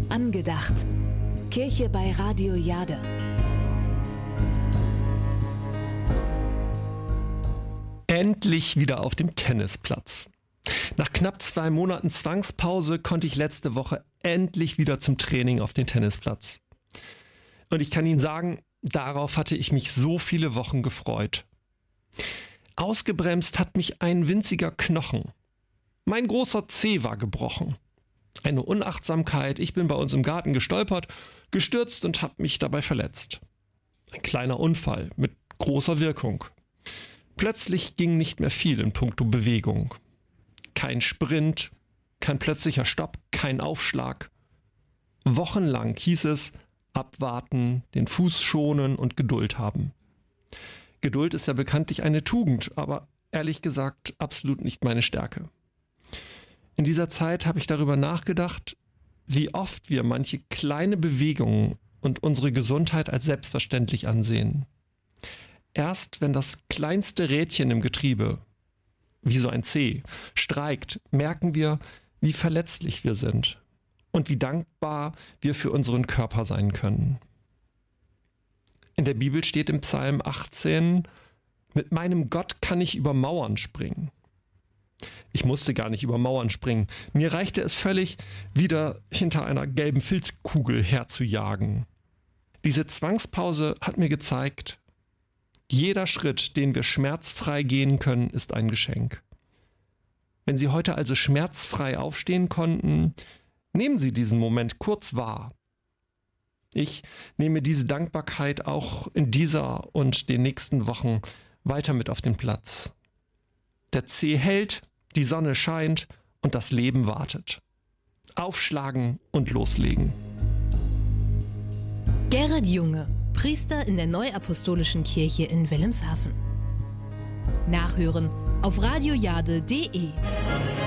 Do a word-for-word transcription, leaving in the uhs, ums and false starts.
Angedacht. Kirche bei Radio Jade. Endlich wieder auf dem Tennisplatz. Nach knapp zwei Monaten Zwangspause konnte ich letzte Woche endlich wieder zum Training auf den Tennisplatz. Und ich kann Ihnen sagen, darauf hatte ich mich so viele Wochen gefreut. Ausgebremst hat mich ein winziger Knochen. Mein großer Zeh war gebrochen. Eine Unachtsamkeit, ich bin bei uns im Garten gestolpert, gestürzt und habe mich dabei verletzt. Ein kleiner Unfall mit großer Wirkung. Plötzlich ging nicht mehr viel in puncto Bewegung. Kein Sprint, kein plötzlicher Stopp, kein Aufschlag. Wochenlang hieß es, abwarten, den Fuß schonen und Geduld haben. Geduld ist ja bekanntlich eine Tugend, aber ehrlich gesagt absolut nicht meine Stärke. In dieser Zeit habe ich darüber nachgedacht, wie oft wir manche kleine Bewegungen und unsere Gesundheit als selbstverständlich ansehen. Erst wenn das kleinste Rädchen im Getriebe, wie so ein Zeh, streikt, merken wir, wie verletzlich wir sind und wie dankbar wir für unseren Körper sein können. In der Bibel steht im Psalm achtzehn, mit meinem Gott kann ich über Mauern springen. Ich musste gar nicht über Mauern springen. Mir reichte es völlig, wieder hinter einer gelben Filzkugel herzujagen. Diese Zwangspause hat mir gezeigt, jeder Schritt, den wir schmerzfrei gehen können, ist ein Geschenk. Wenn Sie heute also schmerzfrei aufstehen konnten, nehmen Sie diesen Moment kurz wahr. Ich nehme diese Dankbarkeit auch in dieser und den nächsten Wochen weiter mit auf den Platz. Der Zeh hält, die Sonne scheint und das Leben wartet. Aufschlagen und loslegen. Gerrit Junge, Priester in der Neuapostolischen Kirche in Wilhelmshaven. Nachhören auf radiojade punkt de.